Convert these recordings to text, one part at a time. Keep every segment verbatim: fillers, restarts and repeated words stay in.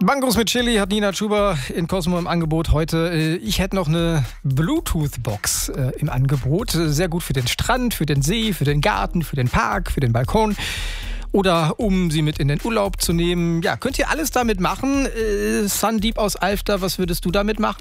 Mangos mit Chili hat Nina Chuba in Cosmo im Angebot heute. Ich hätte noch eine Bluetooth-Box im Angebot. Sehr gut für den Strand, für den See, für den Garten, für den Park, für den Balkon. Oder um sie mit in den Urlaub zu nehmen. Ja, könnt ihr alles damit machen. Sandeep aus Alfter, was würdest du damit machen?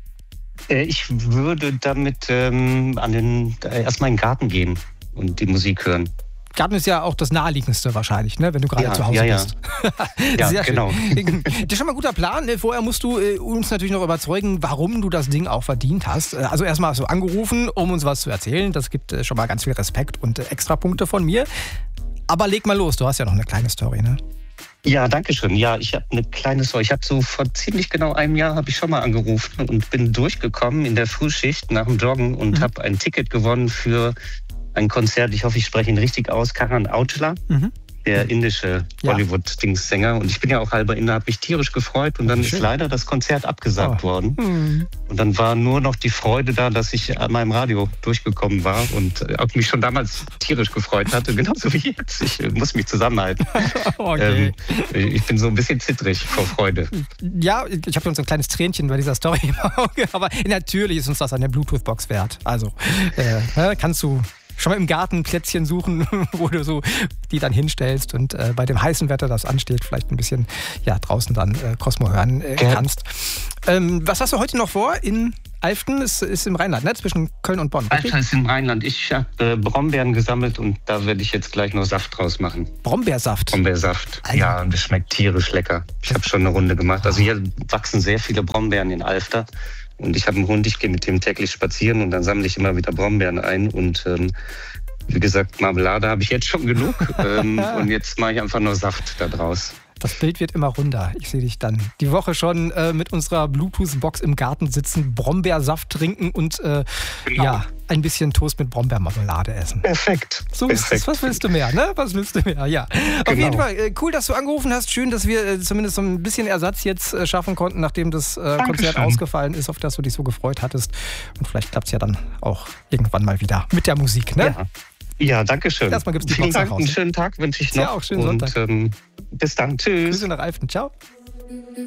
Ich würde damit ähm, an den, äh, erstmal in den Garten gehen und die Musik hören. Garten ist ja auch das Naheliegendste wahrscheinlich, ne? Wenn du gerade Ja, zu Hause ja, ja. bist. Ja, Sehr genau. schön. Das ist schon mal ein guter Plan. Vorher musst du äh, uns natürlich noch überzeugen, warum du das Ding auch verdient hast. Also erstmal hast du angerufen, um uns was zu erzählen. Das gibt äh, schon mal ganz viel Respekt und äh, Extrapunkte von mir. Aber leg mal los, du hast ja noch eine kleine Story, ne? Ja, danke schön. Ja, ich habe eine kleine Story. Ich habe so vor ziemlich genau einem Jahr habe ich schon mal angerufen und bin durchgekommen in der Frühschicht nach dem Joggen und Mhm. habe ein Ticket gewonnen für ein Konzert. Ich hoffe, ich spreche ihn richtig aus. Karan Aujla, Mhm. der indische Ja. Bollywood-Dings-Sänger. Und ich bin ja auch halber Inder, habe mich tierisch gefreut. Und dann Schön. ist leider das Konzert abgesagt Oh. worden. Hm. Und dann war nur noch die Freude da, dass ich an meinem Radio durchgekommen war und äh, auch mich schon damals tierisch gefreut hatte, genauso wie jetzt. Ich äh, muss mich zusammenhalten. Okay. Ähm, ich bin so ein bisschen zittrig vor Freude. Ja, ich habe schon so ein kleines Tränchen bei dieser Story im Auge, aber natürlich ist uns das eine Bluetooth-Box wert. Also äh, ne, kannst du schon mal im Garten Plätzchen suchen, wo du so die dann hinstellst und äh, bei dem heißen Wetter, das ansteht, vielleicht ein bisschen ja, draußen dann äh, Cosmo hören äh, Gern. kannst. Ähm, was hast du heute noch vor in Alften? Ist, ist im Rheinland, ne? Zwischen Köln und Bonn. richtig? Alter ist im Rheinland. Ich habe äh, Brombeeren gesammelt und da werde ich jetzt gleich noch Saft draus machen. Brombeersaft. Brombeersaft. Alter. Ja, und das schmeckt tierisch lecker. Ich habe schon eine Runde gemacht. Also hier wachsen sehr viele Brombeeren in Alfter. Und ich habe einen Hund, ich gehe mit dem täglich spazieren und dann sammle ich immer wieder Brombeeren ein. Und ähm, wie gesagt, Marmelade habe ich jetzt schon genug. ähm, und jetzt mache ich einfach nur Saft da draus. Das Bild wird immer runder. Ich sehe dich dann die Woche schon äh, mit unserer Bluetooth-Box im Garten sitzen, Brombeersaft trinken und äh, Genau. ja, ein bisschen Toast mit Brombeermarmelade essen. Perfekt. So ist es. Perfekt. Was willst du mehr, ne? Was willst du mehr? Ja. Auf Genau. jeden Fall, äh, cool, dass du angerufen hast. Schön, dass wir äh, zumindest so ein bisschen Ersatz jetzt äh, schaffen konnten, nachdem das äh, Konzert Dankeschön. ausgefallen ist, auf das du dich so gefreut hattest. Und vielleicht klappt es ja dann auch irgendwann mal wieder mit der Musik, ne? Ja. Ja, danke schön. Erstmal gibt's die Vielen Box nach Dank, Hause. einen schönen Tag wünsche ich noch. Ja, auch schönen Sonntag. Und ähm, bis dann. Tschüss. Grüße nach Alften. Ciao.